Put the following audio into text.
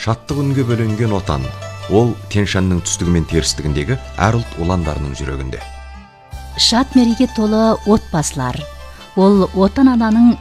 Шаттық үнге бөлінген отан, ол Тянь-Шаньның түстігі мен терістігіндегі әр ұлт ұландарының жүрегінде. Шат мереге толы отбасылар. Ол отан ананың